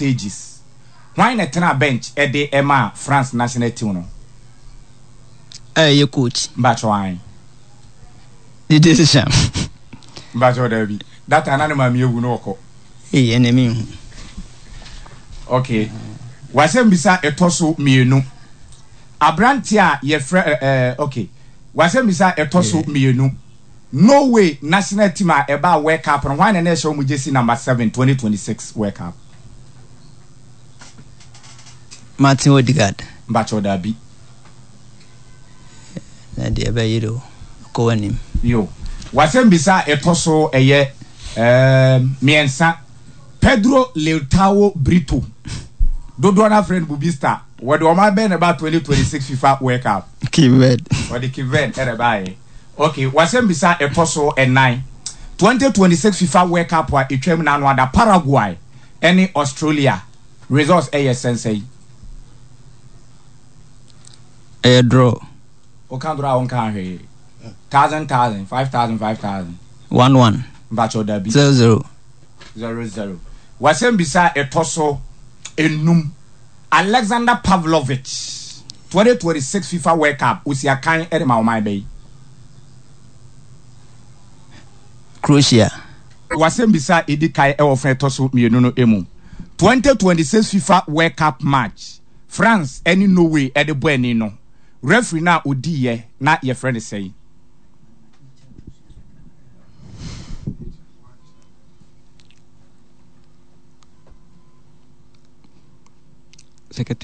stages. Why not turn a bench at the Emma France national team? Your coach. But why? The decision. But what there be? That an animal you will know. Hey, enemy. Okay. Wasem bisa etoso mienu. Abrantia ye okay. Wasem bisa etoso mienu. No way national team eba World Cup and why na show mu jesi number 7 2026 World Cup. Martin Odegaard. Mbacho dabi. Na de eba yiro ko wanim. Yo. Wasem bisa etoso eye miensa Pedro Leitao Brito. Dodo na friend Bubista. What do my ben about 2026 FIFA World Cup? Kived. What the Kived erebaye. Okay, wasem bisa etoso and 9. 2026 FIFA World Cup wa itwem na no da Paraguay any Australia. Results sensei. Draw. O kan draw on kan he. 1000 5000 5000. 1-1. Bacho dabi. 0-0. 0-0. Wasem bisa etoso enum. Alexander Pavlovich 2026 FIFA World Cup usia kan edema o my bay. Croatia. Wasem bisa edi kai e ofre toso mienu no emu. 2026 FIFA World Cup match. France any Norway e de bo ani no. Referee na odi ye na ye friend say. Second